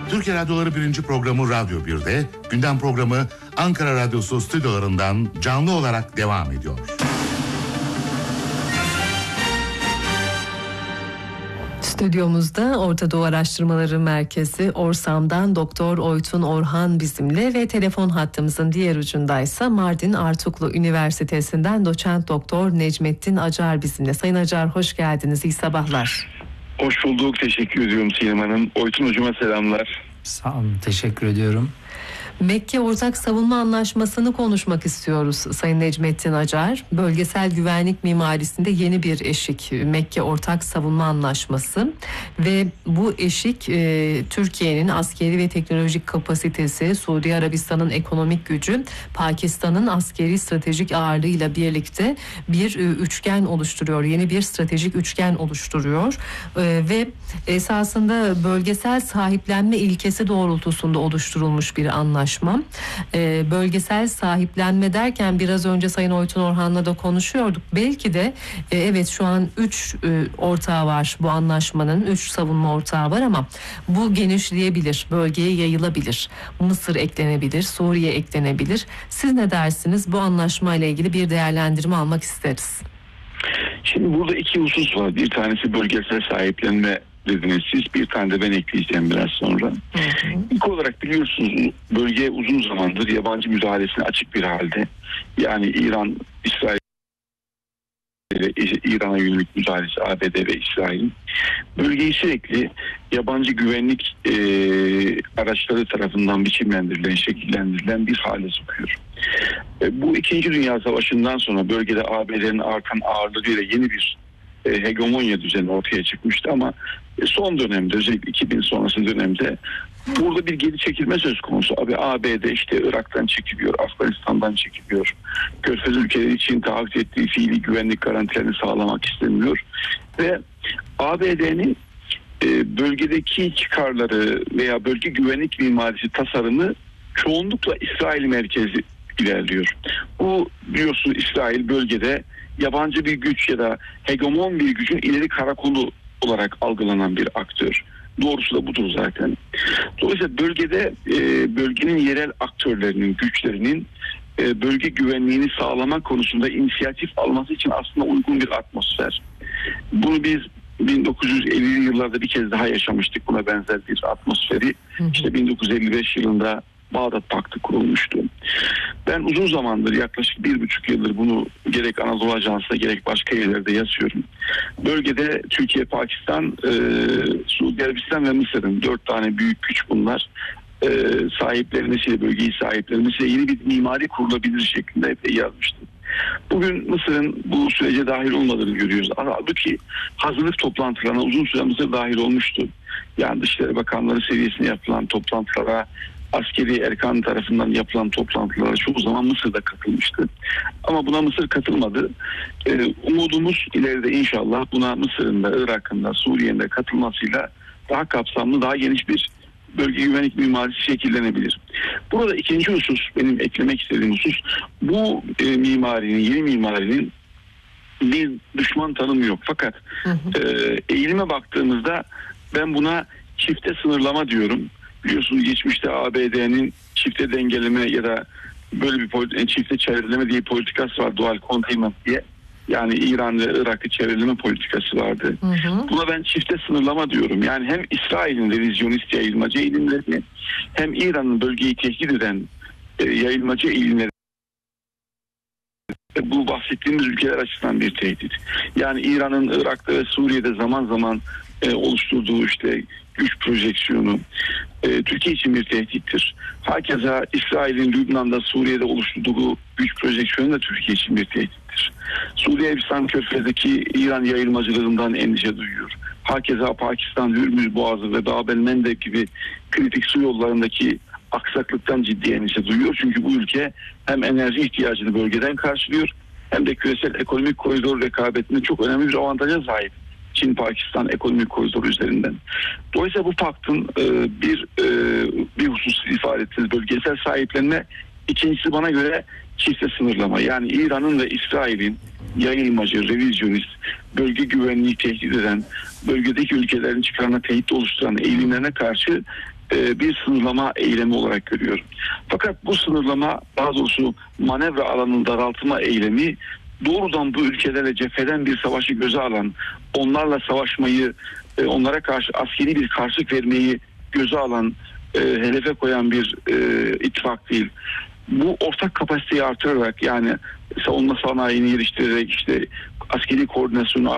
Türkiye Radyoları 1. programı Radyo 1'de, gündem programı Ankara Radyosu stüdyolarından canlı olarak devam ediyor. Stüdyomuzda Orta Doğu Araştırmaları Merkezi Orsam'dan Doktor Oytun Orhan bizimle ve telefon hattımızın diğer ucundaysa Mardin Artuklu Üniversitesi'nden Doçent Doktor Necmettin Acar bizimle. Sayın Acar, hoş geldiniz, iyi sabahlar. Hoş bulduk, teşekkür ediyorum Sinem Hanım. Oytun hocama selamlar. Sağ olun, teşekkür ediyorum. Mekke Ortak Savunma Anlaşması'nı konuşmak istiyoruz Sayın Necmettin Acar. Bölgesel güvenlik mimarisinde yeni bir eşik Mekke Ortak Savunma Anlaşması ve bu eşik Türkiye'nin askeri ve teknolojik kapasitesi, Suudi Arabistan'ın ekonomik gücü, Pakistan'ın askeri stratejik ağırlığıyla birlikte bir üçgen oluşturuyor. Yeni bir stratejik üçgen oluşturuyor ve esasında bölgesel sahiplenme ilkesi doğrultusunda oluşturulmuş bir anlaşma. Bölgesel sahiplenme derken biraz önce Sayın Oytun Orhan'la da konuşuyorduk. Belki de evet şu an 3 ortağı var bu anlaşmanın, 3 savunma ortağı var ama bu genişleyebilir, bölgeye yayılabilir. Mısır eklenebilir, Suriye eklenebilir. Siz ne dersiniz? Bu anlaşmayla ilgili bir değerlendirme almak isteriz. Şimdi burada iki husus var. Bir tanesi bölgesel sahiplenme dediniz siz, bir tane de ben ekleyeceğim biraz sonra. İlk olarak biliyorsunuz bölge uzun zamandır yabancı müdahalesine açık bir halde. Yani İran, İsrail, İran'a yönelik müdahalesi, ABD ve İsrail bölgeyi sürekli yabancı güvenlik araçları tarafından biçimlendirilen, şekillendirilen bir hale sokuyor. Bu 2. Dünya Savaşı'ndan sonra bölgede ABD'nin artan ağırlığıyla yeni bir hegemonya düzeni ortaya çıkmıştı ama son dönemde, özellikle 2000 sonrası dönemde burada bir geri çekilme söz konusu. ABD işte Irak'tan çekiliyor, Afganistan'dan çekiliyor. Körfez ülkeleri için taahhüt ettiği fiili güvenlik garantilerini sağlamak istemiyor. Ve ABD'nin bölgedeki çıkarları veya bölge güvenlik mimarisi tasarımı çoğunlukla İsrail merkezi ilerliyor. Bu biliyorsunuz İsrail bölgede yabancı bir güç ya da hegemon bir gücün ileri karakolu olarak algılanan bir aktör. Doğrusu da budur zaten. Dolayısıyla bölgede bölgenin yerel aktörlerinin, güçlerinin bölge güvenliğini sağlamak konusunda inisiyatif alması için aslında uygun bir atmosfer. Bunu biz 1950'li yıllarda bir kez daha yaşamıştık, buna benzer bir atmosferi. İşte 1955 yılında Bağdat Paktı kurulmuştu. Ben uzun zamandır, yaklaşık 1,5 yıldır bunu gerek Anadolu Ajansı'nda gerek başka yerlerde yazıyorum. Bölgede Türkiye, Pakistan, Suudi Arabistan ve Mısır'ın 4 tane büyük güç bunlar. Sahiplenmesiyle, bölgeyi sahiplenmesiyle yeni bir mimari kurulabilir şeklinde epey yazmıştım. Bugün Mısır'ın bu sürece dahil olmadığını görüyoruz. Halbuki hazırlık toplantılarına uzun süre Mısır dahil olmuştu. Yani Dışişleri Bakanları seviyesinde yapılan toplantılara, askeri erkan tarafından yapılan toplantılara çoğu zaman Mısır'da katılmıştı. Ama buna Mısır katılmadı. Umudumuz ileride inşallah buna Mısır'ın da, Irak'ın da, Suriye'nin de katılmasıyla daha kapsamlı, daha geniş bir bölge güvenlik mimarisi şekillenebilir. Burada ikinci husus, benim eklemek istediğim husus, bu mimarinin, yeni mimarinin bir düşman tanımı yok. Fakat eğilime baktığımızda ben buna çifte sınırlama diyorum. Biliyorsunuz geçmişte ABD'nin çifte dengeleme ya da böyle bir çifte çevreleme diye politikası var, dual containment diye. Yani İran ve Irak'ı çevreleme politikası vardı. Buna ben çifte sınırlama diyorum. Yani hem İsrail'in revizyonist yayılmacı eğilimlerini hem İran'ın bölgeyi tehdit eden yayılmacı eğilimleri, bu bahsettiğimiz ülkeler açısından bir tehdit. Yani İran'ın Irak'ta ve Suriye'de zaman zaman oluşturduğu işte güç projeksiyonu Türkiye için bir tehdittir. Hakeza İsrail'in Lübnan'da, Suriye'de oluşturduğu güç projeksiyonu da Türkiye için bir tehdittir. Suudi Arabistan Körfez'deki İran yayılmacılığından endişe duyuyor. Hakeza Pakistan, Hürmüz Boğazı ve Bab el-Mandeb gibi kritik su yollarındaki aksaklıktan ciddi endişe duyuyor. Çünkü bu ülke hem enerji ihtiyacını bölgeden karşılıyor hem de küresel ekonomik koridor rekabetinde çok önemli bir avantaja sahip. Çin-Pakistan ekonomik koridoru üzerinden. Dolayısıyla bu paktın bir husus ifade ettiğiniz bölgesel sahiplenme, ikincisi bana göre çifte sınırlama. Yani İran'ın ve İsrail'in yayılmacı, revizyonist, bölge güvenliği tehdit eden, bölgedeki ülkelerin çıkarına tehdit oluşturan eğilimlerine karşı bir sınırlama eylemi olarak görüyorum. Fakat bu sınırlama, daha doğrusu manevra alanının daraltma eylemi, doğrudan bu ülkelerle cepheden bir savaşı göze alan, onlarla savaşmayı, onlara karşı askeri bir karşılık vermeyi göze alan, hedefe koyan bir ittifak değil. Bu ortak kapasiteyi artırarak, yani savunma sanayini geliştirerek, işte askeri koordinasyonu